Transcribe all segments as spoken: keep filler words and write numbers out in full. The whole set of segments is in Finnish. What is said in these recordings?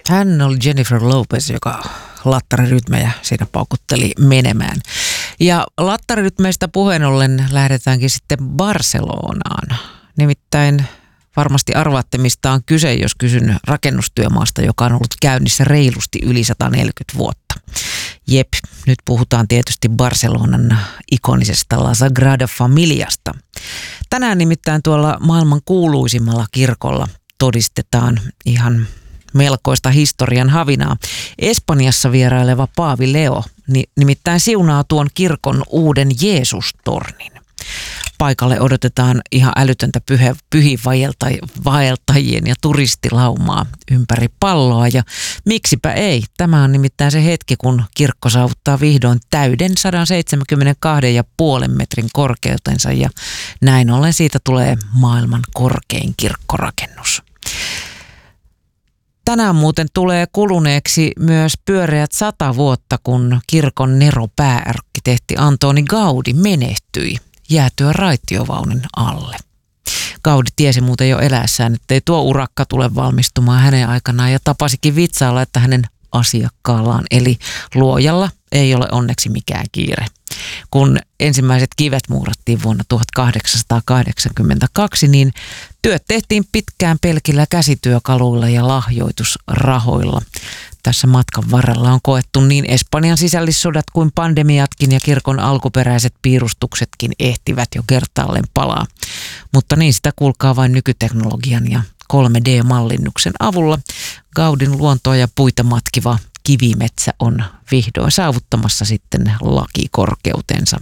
Hän oli Jennifer Lopez, joka lattarirytmejä siinä paukutteli menemään. Ja lattarirytmeistä puheen ollen lähdetäänkin sitten Barcelonaan. Nimittäin varmasti arvaatte, mistä on kyse, jos kysyn rakennustyömaasta, joka on ollut käynnissä reilusti yli sata neljäkymmentä vuotta. Jep, nyt puhutaan tietysti Barcelonan ikonisesta La Sagrada Familiasta. Tänään nimittäin tuolla maailman kuuluisimmalla kirkolla todistetaan ihan melkoista historian havinaa. Espanjassa vieraileva Paavi Leo nimittäin siunaa tuon kirkon uuden Jeesustornin. Paikalle odotetaan ihan älytöntä pyhe, pyhiinvaeltajien ja turistilaumaa ympäri palloa. Ja miksipä ei? Tämä on nimittäin se hetki, kun kirkko saavuttaa vihdoin täyden sata seitsemänkymmentäkaksi pilkku viisi metrin korkeutensa. Ja näin ollen siitä tulee maailman korkein kirkkorakennus. Tänään muuten tulee kuluneeksi myös pyöreät sata vuotta, kun kirkon neropääarkkitehti Antoni Gaudi menehtyi jäätyä raitiovaunun alle. Gaudi tiesi muuten jo eläessään, ettei tuo urakka tule valmistumaan hänen aikanaan ja tapasikin vitsailla, että hänen asiakkaallaan eli luojalla ei ole onneksi mikään kiire. Kun ensimmäiset kivet muurattiin vuonna tuhatkahdeksansataakahdeksankymmentäkaksi, niin työt tehtiin pitkään pelkillä käsityökaluilla ja lahjoitusrahoilla. Tässä matkan varrella on koettu niin Espanjan sisällissodat kuin pandemiatkin ja kirkon alkuperäiset piirustuksetkin ehtivät jo kertaalleen palaa. Mutta niin sitä kuulkaa vain nykyteknologian ja kolme D-mallinnuksen avulla. Gaudin luontoa ja puita matkiva kivimetsä on vihdoin saavuttamassa sitten lakikorkeutensa.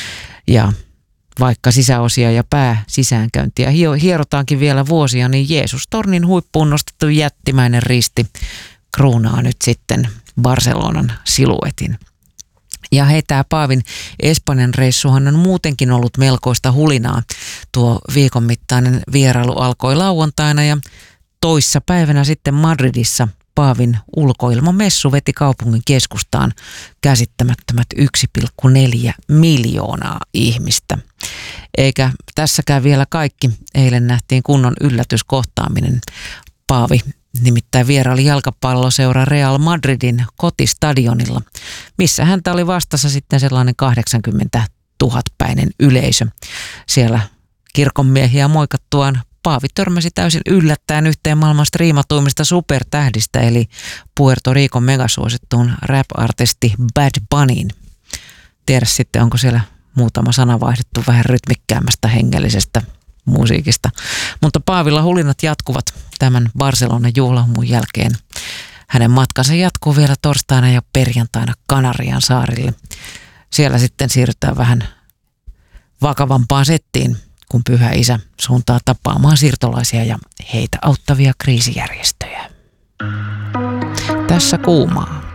Ja vaikka sisäosia ja pää sisäänkäyntiä hierotaankin vielä vuosia, niin Jeesustornin huippuun nostettu jättimäinen risti kruunaa nyt sitten Barcelonan siluetin. Ja hei, tämä Paavin Espanjan reissuhan on muutenkin ollut melkoista hulinaa. Tuo viikon mittainen vierailu alkoi lauantaina ja toissa päivänä sitten Madridissa Paavin ulkoilmamessu veti kaupungin keskustaan käsittämättömät yksi pilkku neljä miljoonaa ihmistä. Eikä tässäkään vielä kaikki. Eilen nähtiin kunnon yllätyskohtaaminen. Paavi nimittäin vieraili jalkapalloseura Real Madridin kotistadionilla, missä häntä oli vastassa sitten sellainen kahdeksankymmentätuhatta-päinen yleisö. Siellä kirkonmiehiä moikattuaan Paavi törmäsi täysin yllättäen yhteen maailman striimatuimmista supertähdistä, eli Puerto Ricon megasuosittuun rap-artisti Bad Bunnyin. Tiedä sitten, onko siellä muutama sana vaihdettu vähän rytmikkäämmästä hengellisestä musiikista. Mutta Paavilla hulinat jatkuvat tämän Barcelonan juhlahumun jälkeen. Hänen matkansa jatkuu vielä torstaina ja perjantaina Kanarian saarille. Siellä sitten siirrytään vähän vakavampaan settiin, kun Pyhä Isä suuntaa tapaamaan siirtolaisia ja heitä auttavia kriisijärjestöjä. Tässä kuumaa.